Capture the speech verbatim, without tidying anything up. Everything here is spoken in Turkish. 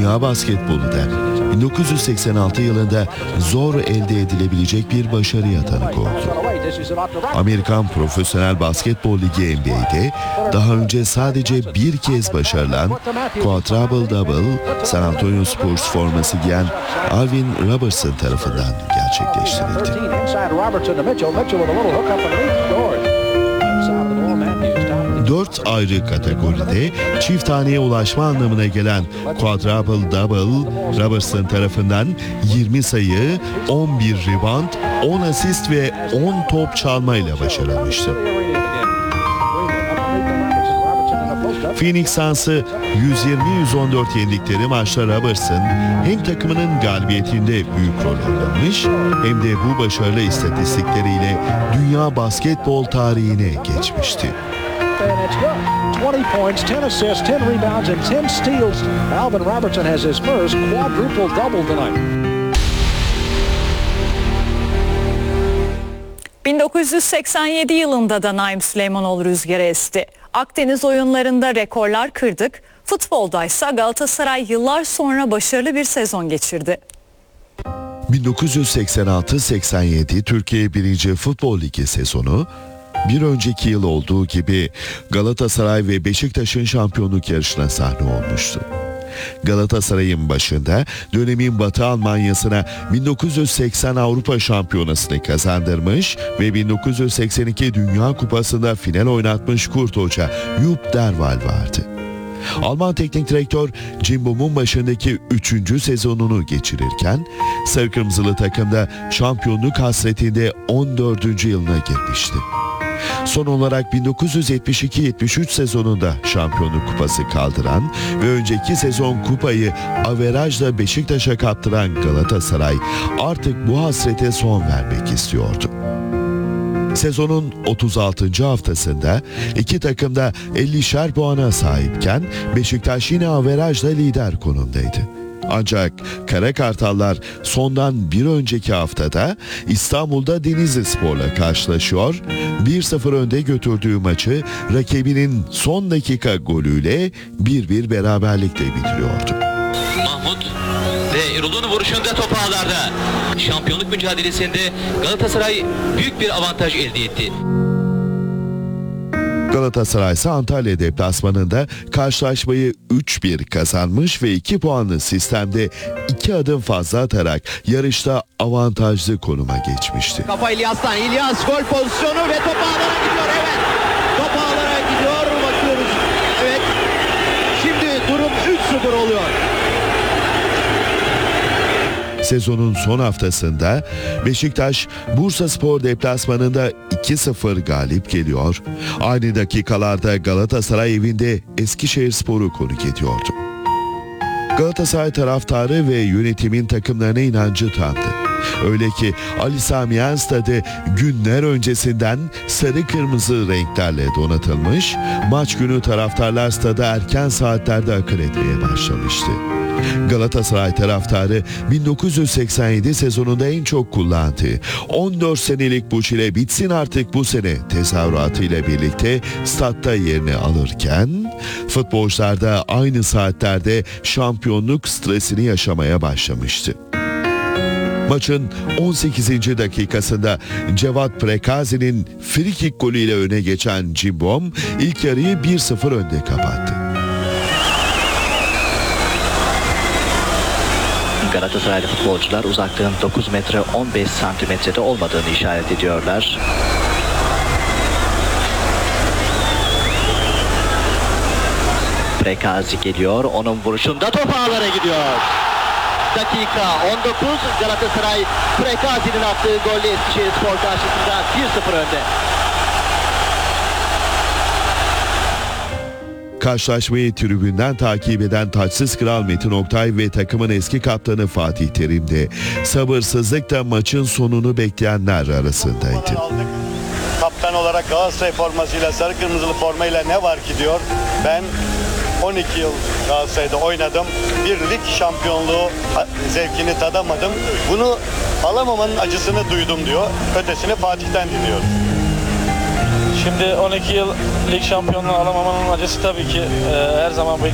dünya basketbolu der. bin dokuz yüz seksen altı yılında zor elde edilebilecek bir başarıya tanık oldu. Amerikan Profesyonel Basketbol Ligi N B A'de daha önce sadece bir kez başarılan Quadruple Double San Antonio Spurs forması giyen Alvin Robertson tarafından gerçekleştirildi. Dört ayrı kategoride çift taneye ulaşma anlamına gelen Quadruple Double, Robertson tarafından yirmi sayı, on bir rebound, on asist ve on top çalmayla başarılmıştı. Phoenix Suns'ı yüz yirmi yüz on dört yendikleri maçta Robertson hem takımının galibiyetinde büyük rol oynamış hem de bu başarılı istatistikleriyle dünya basketbol tarihine geçmişti. twenty points, ten assists, ten rebounds and ten steals. Alvin Robertson has his first quadruple double tonight. bin dokuz yüz seksen yedi yılında da Naim Süleymanoğlu rüzgara esti. Akdeniz oyunlarında rekorlar kırdık. Futbolda ise Galatasaray yıllar sonra başarılı bir sezon geçirdi. bin dokuz yüz seksen altı seksen yedi Türkiye birinci Futbol Ligi sezonu bir önceki yıl olduğu gibi Galatasaray ve Beşiktaş'ın şampiyonluk yarışına sahne olmuştu. Galatasaray'ın başında dönemin Batı Almanya'sına bin dokuz yüz seksen Avrupa Şampiyonası'nı kazandırmış ve bin dokuz yüz seksen iki Dünya Kupası'nda final oynatmış Kurt Hoca Jupp Derwal vardı. Alman teknik direktör Cimbom'un başındaki üçüncü sezonunu geçirirken sarı kırmızılı takımda şampiyonluk hasretinde on dördüncü yılına girmişti. Son olarak bin dokuz yüz yetmiş iki yetmiş üç sezonunda şampiyonluk kupası kaldıran ve önceki sezon kupayı averajla Beşiktaş'a kaptıran Galatasaray artık bu hasrete son vermek istiyordu. Sezonun otuz altıncı haftasında iki takım da ellişer puana sahipken Beşiktaş yine averajla lider konumdaydı. Ancak Kara Kartallar sondan bir önceki haftada İstanbul'da Denizlispor'la karşılaşıyor, bir sıfır önde götürdüğü maçı rakibinin son dakika golüyle bir bir beraberlikle bitiriyordu. Mahmut ve Erol'un vuruşunda top ağlarda. Şampiyonluk mücadelesinde Galatasaray büyük bir avantaj elde etti. Galatasaray ise Antalya deplasmanında karşılaşmayı üç bir kazanmış ve iki puanlı sistemde iki adım fazla atarak yarışta avantajlı konuma geçmişti. Kafa İlyas'tan, İlyas gol pozisyonu ve top ağlara gidiyor, evet. Top ağlara gidiyor, bakıyoruz. Evet. Şimdi durum üç sıfır oluyor. Sezonun son haftasında Beşiktaş Bursaspor deplasmanında iki sıfır galip geliyor. Aynı dakikalarda Galatasaray evinde Eskişehirspor'u konuk ediyordu. Galatasaray taraftarı ve yönetimin takımlarına inancı tamdı. Öyle ki Ali Sami Yen stadı günler öncesinden sarı kırmızı renklerle donatılmış, maç günü taraftarlar stada erken saatlerde akın etmeye başlamıştı. Galatasaray taraftarı bin dokuz yüz seksen yedi sezonunda en çok kullandığı on dört senelik bu çile bitsin artık bu sene tezahüratı ile birlikte statta yerini alırken futbolcular da aynı saatlerde şampiyonluk stresini yaşamaya başlamıştı. Maçın on sekizinci dakikasında Cevat Prekazi'nin frikik golüyle öne geçen Cimbom ilk yarıyı bir sıfır önde kapattı. Galatasaraylı futbolcular uzaklığın dokuz metre on beş santimetrede olmadığını işaret ediyorlar. Prekazi geliyor, onun vuruşunda top ağlara gidiyor. Dakika on dokuz, Galatasaray Prekazi'nin attığı golle Eskişehirspor karşısında bir sıfır önde. Karşılaşmayı tribünden takip eden taçsız kral Metin Oktay ve takımın eski kaptanı Fatih Terim de sabırsızlıkla maçın sonunu bekleyenler arasındaydı. Kaptan olarak Galatasaray formasıyla, sarı kırmızılı formayla ne var ki diyor. Ben on iki yıl Galatasaray'da oynadım. Bir lig şampiyonluğu zevkini tadamadım. Bunu alamamanın acısını duydum diyor. Ötesini Fatih'ten dinliyoruz. Şimdi on iki yıl lig şampiyonluğu alamamanın acısı tabii ki e, her zaman